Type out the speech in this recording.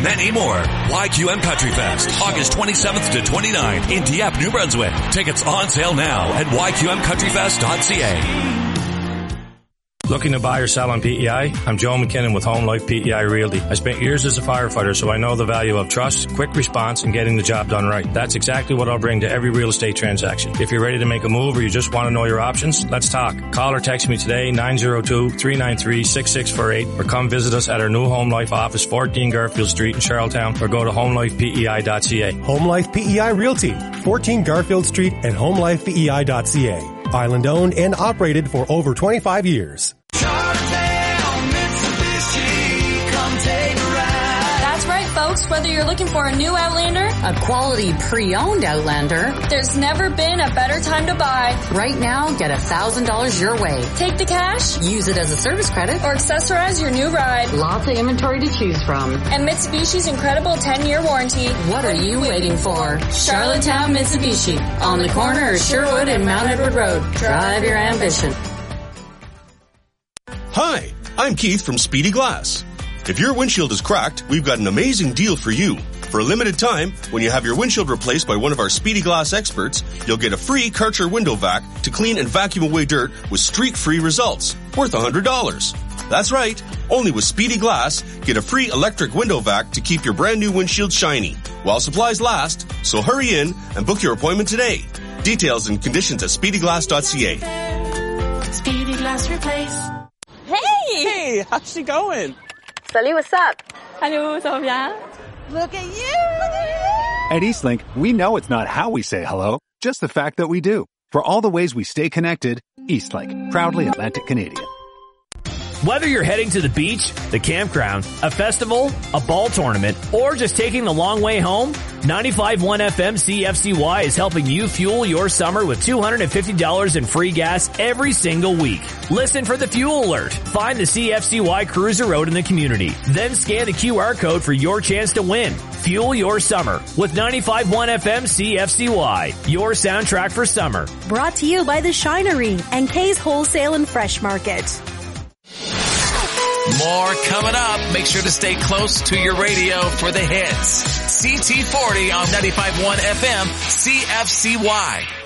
many more. YQM Country Fest, August 27th to 29th in Dieppe, New Brunswick. Tickets on sale now at yqmcountryfest.ca. Looking to buy or sell on PEI? I'm Joe McKinnon with Home Life PEI Realty. I spent years as a firefighter, so I know the value of trust, quick response, and getting the job done right. That's exactly what I'll bring to every real estate transaction. If you're ready to make a move or you just want to know your options, let's talk. Call or text me today, 902-393-6648, or come visit us at our new Home Life office, 14 Garfield Street in Charlottetown, or go to homelifepei.ca. Home Life PEI Realty, 14 Garfield Street and homelifepei.ca. Island owned and operated for over 25 years. That's right, folks. Whether you're looking for a new Outlander, a quality pre-owned Outlander, there's never been a better time to buy. Right now, get $1,000 your way. Take the cash, use it as a service credit, or accessorize your new ride. Lots of inventory to choose from. And Mitsubishi's incredible 10-year warranty. What are you waiting for? Charlottetown Mitsubishi, on the corner of Sherwood and Mount Edward Road. Drive your ambition. Hi, I'm Keith from Speedy Glass. If your windshield is cracked, we've got an amazing deal for you. For a limited time, when you have your windshield replaced by one of our Speedy Glass experts, you'll get a free Karcher window vac to clean and vacuum away dirt with streak-free results, worth $100. That's right, only with Speedy Glass, get a free electric window vac to keep your brand new windshield shiny, while supplies last, so hurry in and book your appointment today. Details and conditions at speedyglass.ca. Speedy Glass Replace. Hey, how's she going? Salut, what's up? Hello, ça va bien? Look at you! At Eastlink, we know it's not how we say hello, just the fact that we do. For all the ways we stay connected, Eastlink, proudly Atlantic Canadian. Whether you're heading to the beach, the campground, a festival, a ball tournament, or just taking the long way home, 95.1 FM CFCY is helping you fuel your summer with $250 in free gas every single week. Listen for the fuel alert. Find the CFCY Cruiser Road in the community. Then scan the QR code for your chance to win. Fuel your summer with 95.1 FM CFCY, your soundtrack for summer. Brought to you by The Shinery and Kay's Wholesale and Fresh Market. More coming up. Make sure to stay close to your radio for the hits. CT40 on 95.1 FM CFCY.